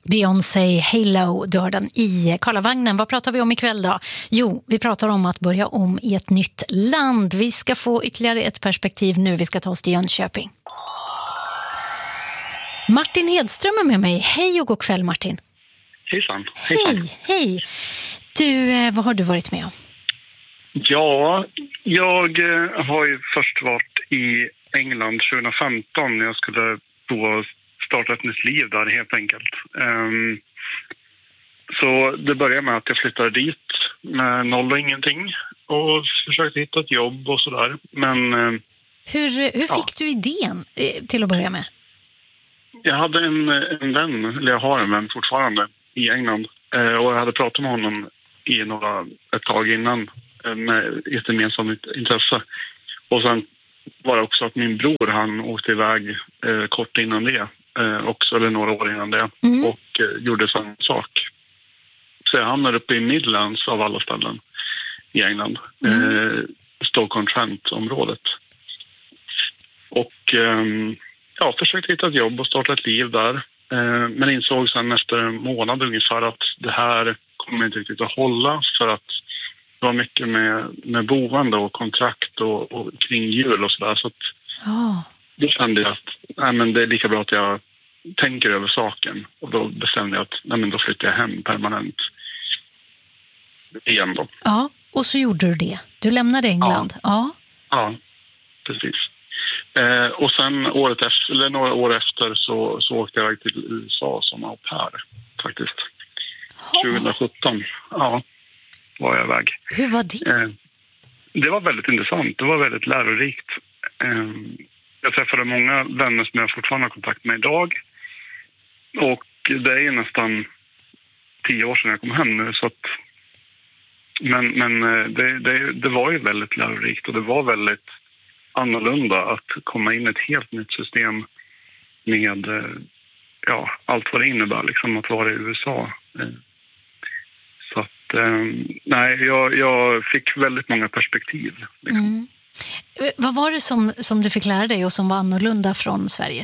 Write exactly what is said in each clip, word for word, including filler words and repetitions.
Beyoncé, Halo, du hör den i Karlavagnen. Vad pratar vi om ikväll då? Jo, vi pratar om att börja om i ett nytt land. Vi ska få ytterligare ett perspektiv nu. Vi ska ta oss till Jönköping. Martin Hedström är med mig. Hej och god kväll, Martin. Hejsan. Hej, hej. Du, vad har du varit med om? Ja, jag har ju först varit i England tjugo femton när jag skulle då starta ett nytt liv där helt enkelt. Um, så det började med att jag flyttade dit med noll och ingenting och försökte hitta ett jobb och sådär. Men uh, hur, hur fick ja. du idén till att börja med? Jag hade en, en vän, eller jag har en vän fortfarande i England. Uh, och jag hade pratat med honom i några, ett tag innan uh, med ett gemensamt intresse. Och sen var det också att min bror, han åkte iväg uh, kort innan det. Eh, också, eller några år innan det, mm. och eh, gjorde samma sak. Så jag hamnade uppe i Midlands av alla ställen i England. Mm. Eh, Stoke-on-Trent-området. Och eh, ja, försökte hitta ett jobb och starta ett liv där. Eh, men insåg sen efter en månad ungefär att det här kommer inte riktigt att hålla, för att det var mycket med, med boende och kontrakt och, och kring jul och sådär. Så att oh. då kände jag att nej, men det är lika bra att jag tänker över saken. Och då bestämde jag att nej, men då flyttar jag hem permanent igen då. Ja, och så gjorde du det. Du lämnade England. Ja, ja, ja precis. Eh, och sen året efter, eller några år efter så, så åkte jag iväg till U S A som au pair faktiskt. Oh. tjugo sjutton, ja, var jag iväg. Hur var det? Eh, det var väldigt intressant. Det var väldigt lärorikt. Eh, Jag träffade många vänner som jag fortfarande har kontakt med idag. Och det är nästan tio år sedan jag kom hem nu. Så att, men men det, det, det var ju väldigt lärorikt och det var väldigt annorlunda att komma in i ett helt nytt system med ja, allt vad det innebär liksom, att vara i U S A. Så att, nej, jag, jag fick väldigt många perspektiv liksom. Mm. Vad var det som, som du fick lära dig och som var annorlunda från Sverige?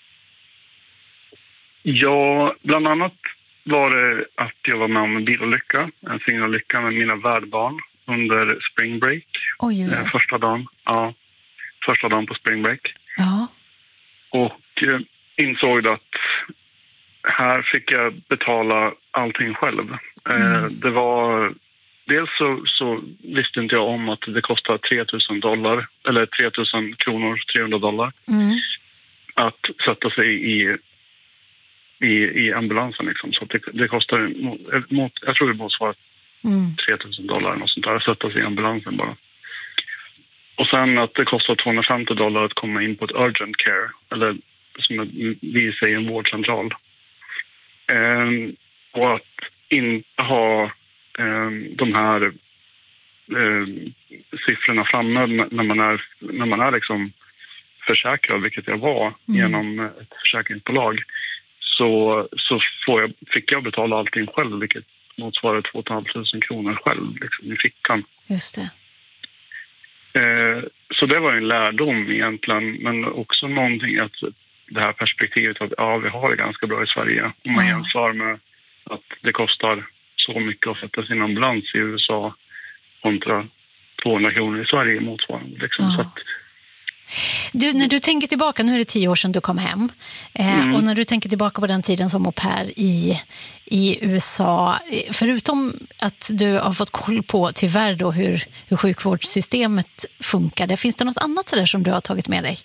Ja, bland annat var det att jag var med om en bilolycka, en singelolycka med mina värdbarn under spring break. Oj, oj, oj. Första dagen, ja, första dagen på spring break. Ja. Och eh, insåg att här fick jag betala allting själv. Mm. Eh, det var... Dels så, så visste inte jag om att det kostar tre tusen dollar, eller tre tusen kronor, trehundra dollar, mm. att sätta sig i, i, i ambulansen. Liksom. Så det, det kostar, mot, jag tror det motsvarar mm. tre tusen dollar eller något sånt där, att sätta sig i ambulansen bara. Och sen att det kostar tvåhundrafemtio dollar att komma in på ett urgent care, eller som vi säger en vårdcentral. Ehm, och att inte ha de här eh, siffrorna framme när man är, när man är liksom försäkrad, vilket jag var mm. genom ett försäkringsbolag, så, så får jag, fick jag betala allting själv, vilket motsvarar två tusen femhundra kronor själv liksom, i fickan. Just det. Eh, så det var en lärdom egentligen, men också någonting att det här perspektivet att ja, vi har det ganska bra i Sverige om man ja. jämför med att det kostar så mycket att sätta sin ambulans i U S A kontra tvåhundra kronor i Sverige motsvarande. Liksom. Ja. Så att... Du, när du tänker tillbaka, nu är det tio år sedan du kom hem, eh, mm. och när du tänker tillbaka på den tiden som au pair i, i U S A, förutom att du har fått koll på tyvärr då hur, hur sjukvårdssystemet funkade, finns det något annat så där som du har tagit med dig?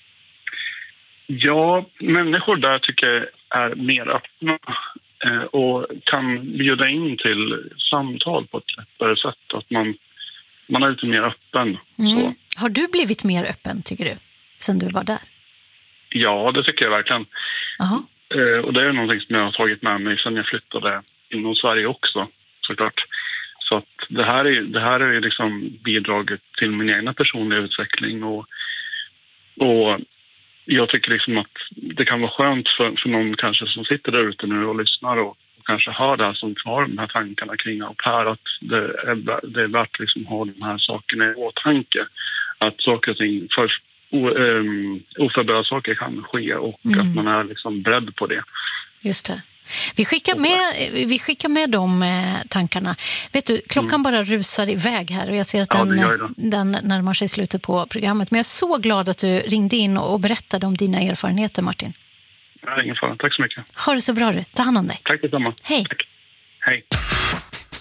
Ja, människor där tycker jag är mer öppna och kan bjuda in till samtal på ett lättare sätt. Att man, man är lite mer öppen. Mm. Så. Har du blivit mer öppen, tycker du, sen du var där? Ja, det tycker jag verkligen. Aha. Och det är någonting som jag har tagit med mig sen jag flyttade inom Sverige också, såklart. Så att det här är, det här är liksom bidraget till min egna personliga utveckling. Och, och jag tycker liksom att det kan vara skönt för, för någon kanske som sitter där ute nu och lyssnar och, och kanske hör det här, som har de här tankarna kring au pair, att det är, det är värt liksom att ha de här sakerna i åtanke. Att saker och ting, för, o, um, oförberedda saker kan ske och mm. att man är liksom beredd på det. Just det. Vi skickar med, vi skickar med de tankarna. Vet du, klockan mm. bara rusar iväg här och jag ser att ja, den, den närmar sig slutet på programmet. Men jag är så glad att du ringde in och berättade om dina erfarenheter, Martin. Ja, ingen fara. Tack så mycket. Ha det så bra du. Ta hand om dig. Tack detsamma. Hej. Tack. Hej.